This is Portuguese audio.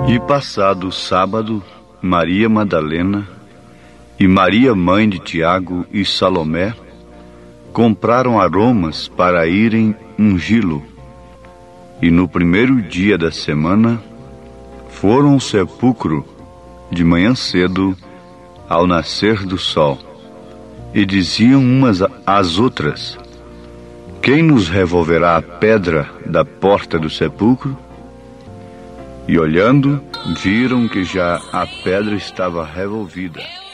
E passado o sábado, Maria Madalena e Maria, mãe de Tiago e Salomé, compraram aromas para irem ungí-lo. E no primeiro dia da semana, foram ao sepulcro de manhã cedo, ao nascer do sol. E diziam umas às outras: quem nos revolverá a pedra da porta do sepulcro? E olhando, viram que já a pedra estava revolvida.